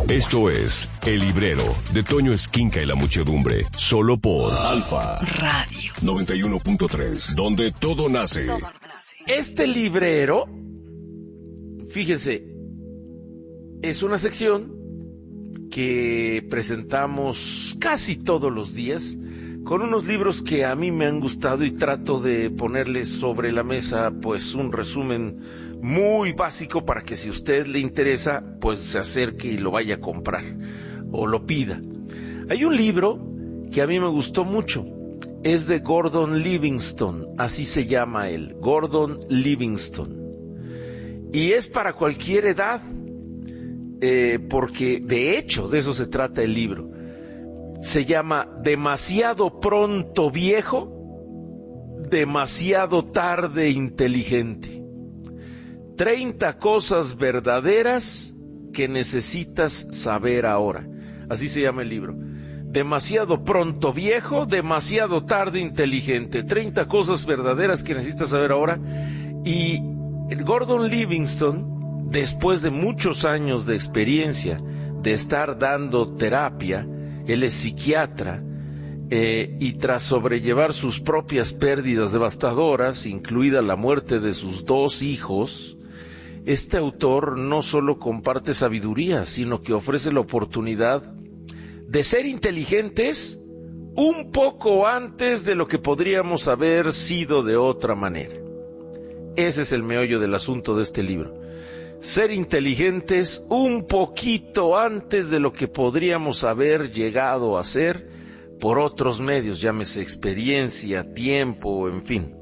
Esto es El Librero de Toño Esquinca y la Muchedumbre, solo por Alfa Radio 91.3, donde todo nace. Este librero, fíjense, es una sección que presentamos casi todos los días con unos libros que a mí me han gustado y trato de ponerles sobre la mesa pues un resumen muy básico para que si a usted le interesa pues se acerque y lo vaya a comprar o lo pida. Hay un libro que a mí me gustó mucho, es de Gordon Livingston, así se llama él, Gordon Livingston, y es para cualquier edad, porque de hecho de eso se trata el libro. Se llama Demasiado pronto viejo, demasiado tarde inteligente. 30 cosas verdaderas que necesitas saber ahora. Así se llama el libro. Demasiado pronto viejo, demasiado tarde inteligente. 30 cosas verdaderas que necesitas saber ahora. Y Gordon Livingston, después de muchos años de experiencia, de estar dando terapia, él es psiquiatra, y tras sobrellevar sus propias pérdidas devastadoras, incluida la muerte de sus 2 hijos, este autor no solo comparte sabiduría, sino que ofrece la oportunidad de ser inteligentes un poco antes de lo que podríamos haber sido de otra manera. Ese es el meollo del asunto de este libro. Ser inteligentes un poquito antes de lo que podríamos haber llegado a ser por otros medios, llámese experiencia, tiempo, en fin.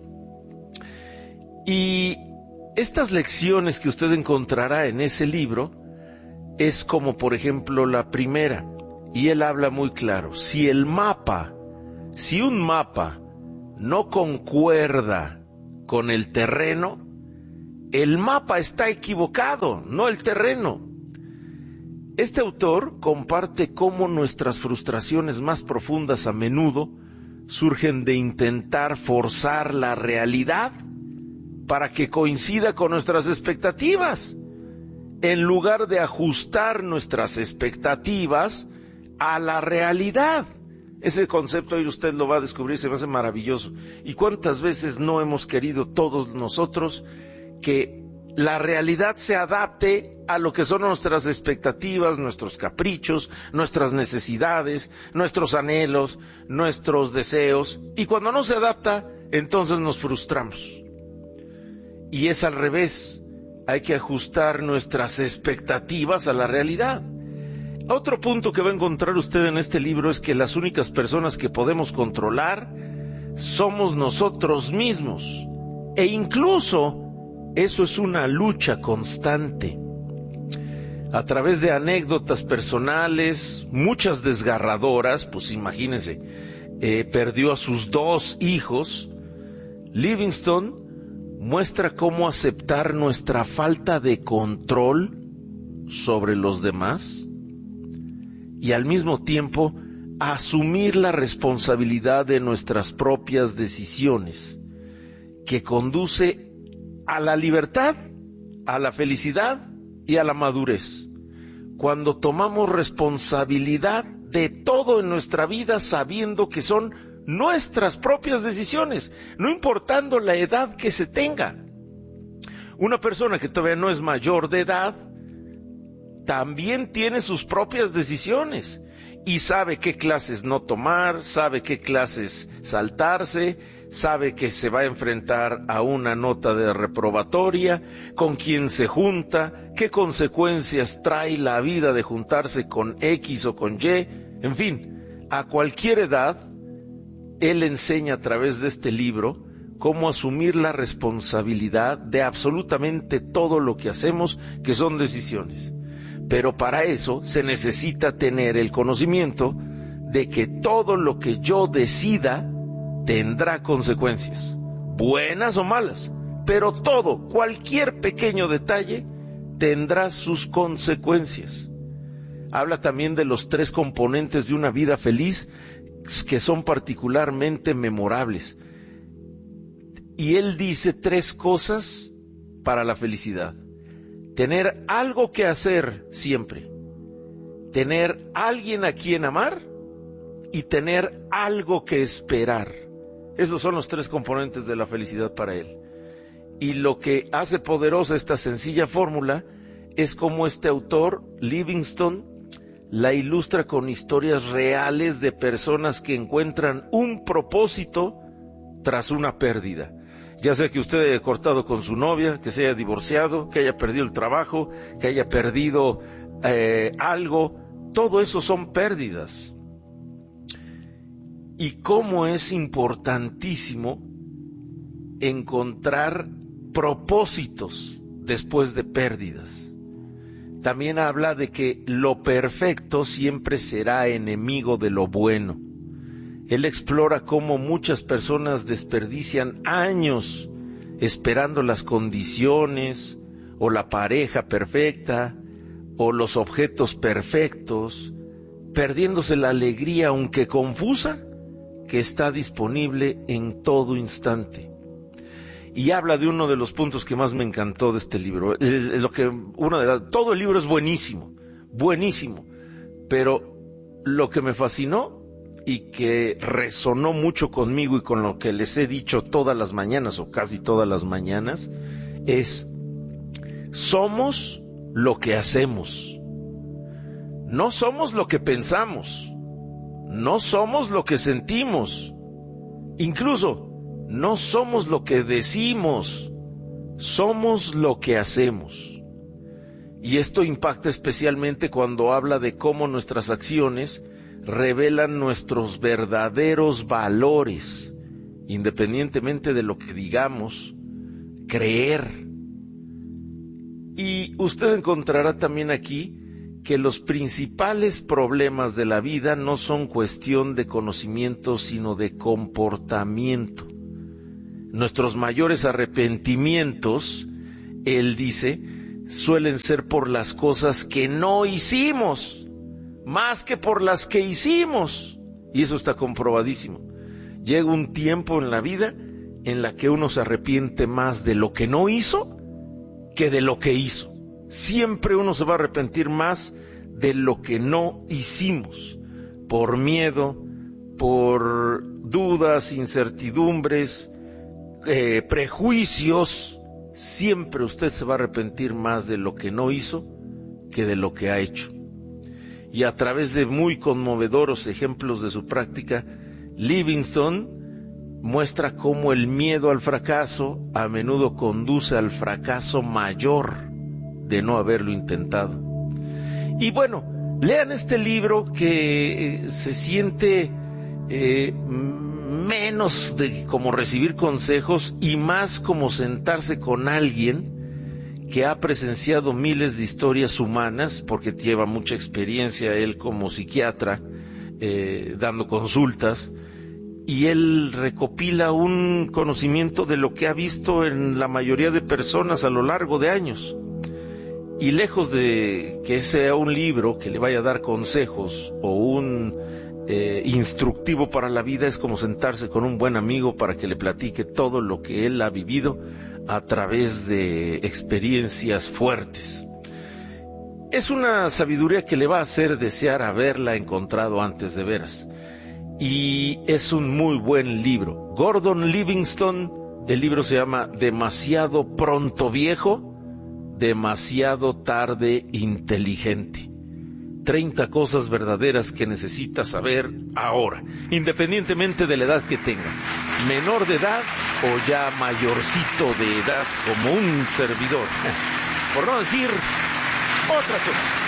Y estas lecciones que usted encontrará en ese libro es como por ejemplo la primera, y él habla muy claro, si un mapa no concuerda con el terreno, el mapa está equivocado, no el terreno. Este autor comparte cómo nuestras frustraciones más profundas a menudo surgen de intentar forzar la realidad para que coincida con nuestras expectativas, en lugar de ajustar nuestras expectativas a la realidad. Ese concepto hoy usted lo va a descubrir, se me hace maravilloso. ¿Y cuántas veces no hemos querido todos nosotros que la realidad se adapte a lo que son nuestras expectativas, nuestros caprichos, nuestras necesidades, nuestros anhelos, nuestros deseos? Y cuando no se adapta, entonces nos frustramos. Y es al revés, hay que ajustar nuestras expectativas a la realidad. Otro punto que va a encontrar usted en este libro es que las únicas personas que podemos controlar somos nosotros mismos. E incluso eso es una lucha constante. A través de anécdotas personales, muchas desgarradoras, pues imagínense, perdió a sus 2 hijos, Livingston muestra cómo aceptar nuestra falta de control sobre los demás y al mismo tiempo asumir la responsabilidad de nuestras propias decisiones, que conduce a la libertad, a la felicidad y a la madurez. Cuando tomamos responsabilidad de todo en nuestra vida sabiendo que son nuestras propias decisiones, no importando la edad que se tenga. Una persona que todavía no es mayor de edad también tiene sus propias decisiones y sabe qué clases no tomar, sabe qué clases saltarse, sabe que se va a enfrentar a una nota de reprobatoria, con quién se junta, qué consecuencias trae la vida de juntarse con X o con Y, en fin, a cualquier edad. Él enseña a través de este libro cómo asumir la responsabilidad de absolutamente todo lo que hacemos, que son decisiones. Pero para eso se necesita tener el conocimiento de que todo lo que yo decida tendrá consecuencias, buenas o malas, pero todo, cualquier pequeño detalle, tendrá sus consecuencias. Habla también de los 3 componentes de una vida feliz que son particularmente memorables. Y él dice 3 cosas para la felicidad: tener algo que hacer siempre, tener alguien a quien amar y tener algo que esperar. Esos son los 3 componentes de la felicidad para él. Y lo que hace poderosa esta sencilla fórmula es como este autor, Livingstone, la ilustra con historias reales de personas que encuentran un propósito tras una pérdida. Ya sea que usted haya cortado con su novia, que se haya divorciado, que haya perdido el trabajo, que haya perdido algo, todo eso son pérdidas. Y cómo es importantísimo encontrar propósitos después de pérdidas. También habla de que lo perfecto siempre será enemigo de lo bueno. Él explora cómo muchas personas desperdician años esperando las condiciones, o la pareja perfecta, o los objetos perfectos, perdiéndose la alegría, aunque confusa, que está disponible en todo instante. Y habla de uno de los puntos que más me encantó de este libro. Todo el libro es buenísimo, buenísimo, pero lo que me fascinó y que resonó mucho conmigo y con lo que les he dicho todas las mañanas o casi todas las mañanas es: somos lo que hacemos, no somos lo que pensamos, no somos lo que sentimos, incluso no somos lo que decimos, somos lo que hacemos. Y esto impacta especialmente cuando habla de cómo nuestras acciones revelan nuestros verdaderos valores, independientemente de lo que digamos, creer. Y usted encontrará también aquí que los principales problemas de la vida no son cuestión de conocimiento, sino de comportamiento. Nuestros mayores arrepentimientos, él dice, suelen ser por las cosas que no hicimos, más que por las que hicimos. Y eso está comprobadísimo. Llega un tiempo en la vida en la que uno se arrepiente más de lo que no hizo que de lo que hizo. Siempre uno se va a arrepentir más de lo que no hicimos, por miedo, por dudas, incertidumbres, prejuicios. Siempre usted se va a arrepentir más de lo que no hizo que de lo que ha hecho. Y a través de muy conmovedores ejemplos de su práctica, Livingstone muestra cómo el miedo al fracaso a menudo conduce al fracaso mayor de no haberlo intentado. Y bueno, lean este libro que se siente menos de como recibir consejos y más como sentarse con alguien que ha presenciado miles de historias humanas, porque lleva mucha experiencia él como psiquiatra, dando consultas, y él recopila un conocimiento de lo que ha visto en la mayoría de personas a lo largo de años. Y lejos de que sea un libro que le vaya a dar consejos o un instructivo para la vida, es como sentarse con un buen amigo para que le platique todo lo que él ha vivido a través de experiencias fuertes. Es una sabiduría que le va a hacer desear haberla encontrado antes de veras. Y es un muy buen libro. Gordon Livingstone, el libro se llama Demasiado pronto viejo, demasiado tarde inteligente. 30 cosas verdaderas que necesitas saber ahora, independientemente de la edad que tenga, menor de edad o ya mayorcito de edad como un servidor, por no decir otra cosa.